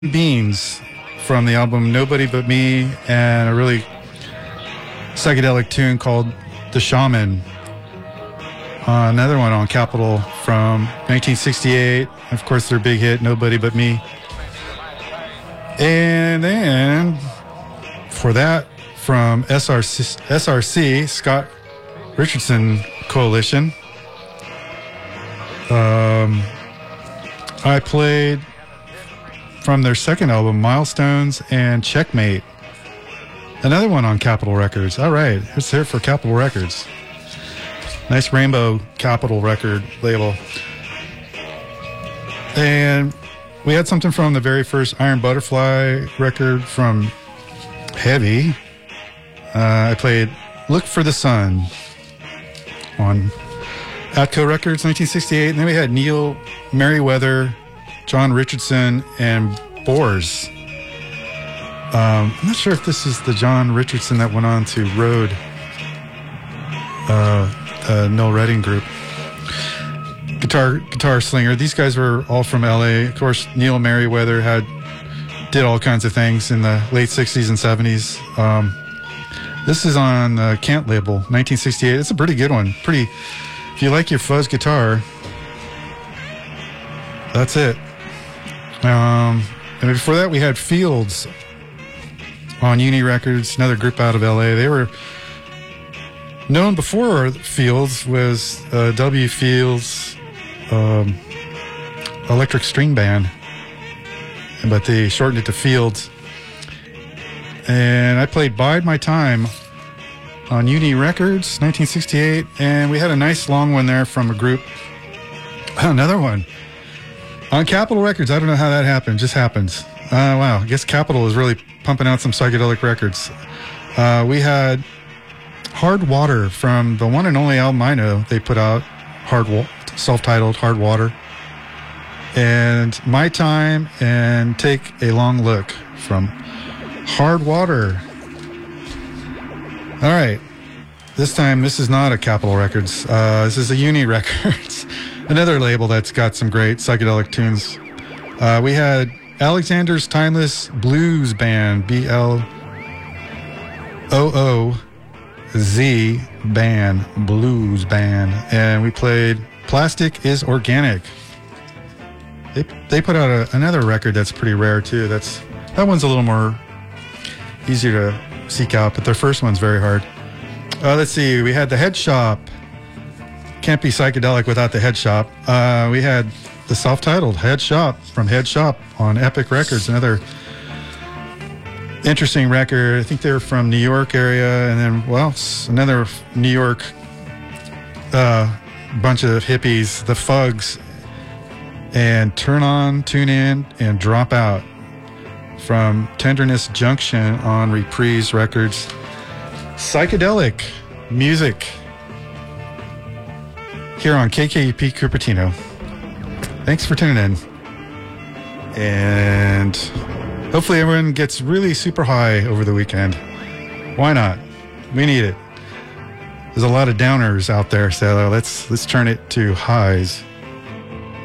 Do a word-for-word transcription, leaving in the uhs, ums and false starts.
Beans from the album Nobody But Me, and a really psychedelic tune called The Shaman. Uh, another one on Capitol from nineteen sixty-eight. Of course, their big hit, Nobody But Me. And then for that, from S R C, S R C Scott Richardson Coalition, um, I played from their second album, Milestones and Checkmate. Another one on Capitol Records. All right, let's hear it for Capitol Records. Nice Rainbow Capitol record label. And we had something from the very first Iron Butterfly record from Heavy. Uh, I played Look for the Sun on Atco Records, nineteen sixty-eight. And then we had Neil Merriweather, John Richardson, and Boers. Um, I'm not sure if this is the John Richardson that went on to Road, uh, uh, Noel Redding group. Guitar guitar slinger. These guys were all from L A. Of course, Neil Merriweather had did all kinds of things in the late sixties and seventies. Um, this is on the Kent label, nineteen sixty-eight. It's a pretty good one. Pretty. If you like your fuzz guitar, that's it. Um, and before that, we had Fields on Uni Records, another group out of L A. They were known before Fields was uh, W. Fields um, Electric String Band, but they shortened it to Fields. And I played Bide My Time on Uni Records, nineteen sixty-eight, and we had a nice long one there from a group. Another one on Capitol Records. I don't know how that happened. Just happens. Uh, wow. I guess Capitol is really pumping out some psychedelic records. Uh, we had Hard Water from the one and only album I know they put out, Hard Wa- self-titled Hard Water. And My Time and Take a Long Look from Hard Water. All right. This time, this is not a Capitol Records. Uh, this is a Uni Records. Another label that's got some great psychedelic tunes. Uh, we had Alexander's Timeless Blues Band, B L O O Z Band, Blues Band. And we played Plastic is Organic. They they put out a, another record that's pretty rare, too. That's That one's a little more easier to seek out, but their first one's very hard. Uh, let's see. We had the Head Shop. Can't be psychedelic without the Head Shop. Uh, we had the self-titled Head Shop from Head Shop on Epic Records, another interesting record. I think they were from New York area, and then, well, another New York uh, bunch of hippies, the Fugs, and Turn On, Tune In, and Drop Out from Tenderness Junction on Reprise Records. Psychedelic music here on K K U P Cupertino. Thanks for tuning in. And hopefully everyone gets really super high over the weekend. Why not? We need it. There's a lot of downers out there, so let's let's turn it to highs.